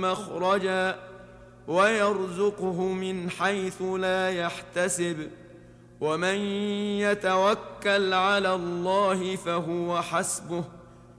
مخرجا ويرزقه من حيث لا يحتسب ومن يتوكل على الله فهو حسبه